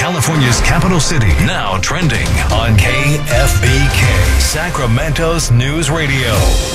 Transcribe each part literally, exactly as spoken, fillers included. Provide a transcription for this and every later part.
California's capital city. Now trending on K F B K, Sacramento's News Radio.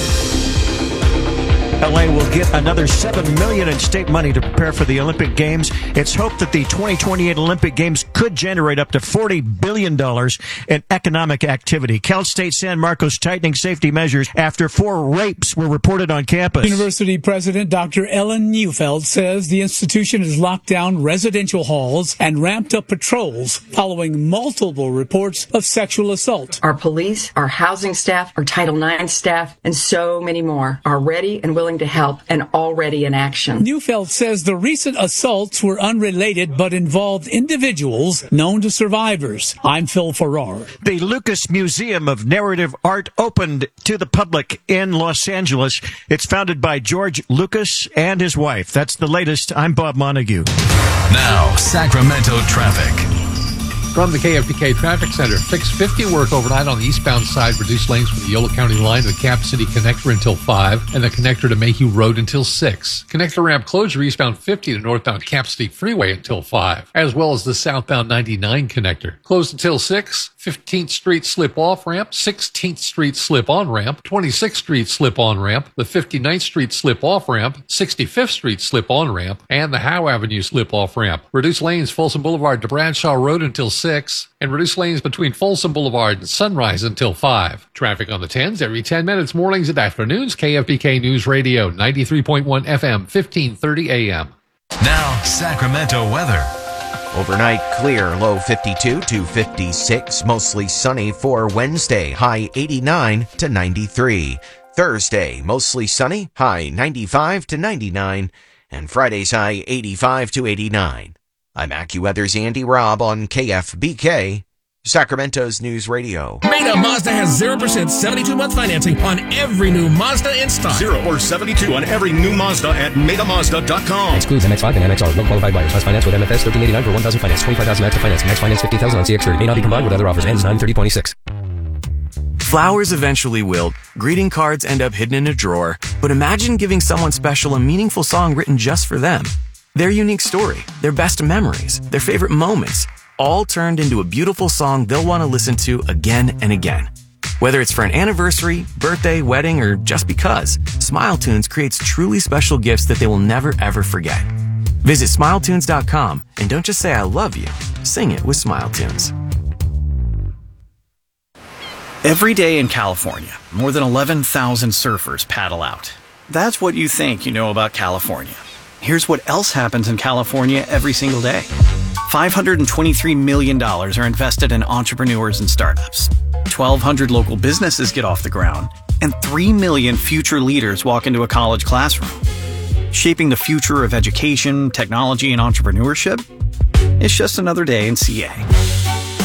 L A will get another seven million dollars in state money to prepare for the Olympic Games. It's hoped that the twenty twenty-eight Olympic Games could generate up to forty billion dollars in economic activity. Cal State San Marcos tightening safety measures after four rapes were reported on campus. University President Doctor Ellen Neufeld says the institution has locked down residential halls and ramped up patrols following multiple reports of sexual assault. Our police, our housing staff, our Title nine staff, and so many more are ready and willing to help and already in action. Neufeld says the recent assaults were unrelated but involved individuals known to survivors. I'm Phil Farrar. The Lucas Museum of Narrative Art opened to the public in Los Angeles. It's founded by George Lucas and his wife. That's the latest. I'm Bob Montague. Now, Sacramento traffic. From the K F B K Traffic Center, fix fifty work overnight on the eastbound side, reduce lanes from the Yolo County line to the Cap City connector until five, and the connector to Mayhew Road until six. Connector ramp closure eastbound fifty to northbound Cap City Freeway until five, as well as the southbound ninety-nine connector. Closed until six, fifteenth Street slip-off ramp, sixteenth Street slip-on ramp, twenty-sixth Street slip-on ramp, the fifty-ninth Street slip-off ramp, sixty-fifth Street slip-on ramp, and the Howe Avenue slip-off ramp. Reduce lanes Folsom Boulevard to Bradshaw Road until six, and reduce lanes between Folsom Boulevard and Sunrise until five. Traffic on the tens every ten minutes, mornings and afternoons. K F B K News Radio, ninety-three point one F M, fifteen thirty A M. Now, Sacramento weather. Overnight clear, low fifty-two to fifty-six, mostly sunny for Wednesday, high eighty-nine to ninety-three. Thursday, mostly sunny, high ninety-five to ninety-nine, and Friday's high eighty-five to eighty-nine. I'm AccuWeather's Andy Robb on K F B K, Sacramento's News Radio. Maida Mazda has zero percent seventy-two month financing on every new Mazda in stock. zero or seventy-two on every new Mazda at Maida Mazda dot com. Excludes M X five and M X R. No qualified buyers. Must finance with M F S thirteen eighty-nine for one thousand finance. twenty-five thousand max to finance. Max finance fifty thousand on C X thirty. May not be combined with other offers. Ends nine thirty twenty-six. Flowers eventually wilt. Greeting cards end up hidden in a drawer. But imagine giving someone special a meaningful song written just for them. Their unique story, their best memories, their favorite moments, all turned into a beautiful song they'll want to listen to again and again. Whether it's for an anniversary, birthday, wedding, or just because, SmileTunes creates truly special gifts that they will never ever forget. Visit Smile Tunes dot com and don't just say I love you, sing it with SmileTunes. Every day in California, more than eleven thousand surfers paddle out. That's what you think you know about California. Here's what else happens in California every single day. five hundred twenty-three million dollars are invested in entrepreneurs and startups. twelve hundred local businesses get off the ground. And three million future leaders walk into a college classroom. Shaping the future of education, technology, and entrepreneurship? It's just another day in C A.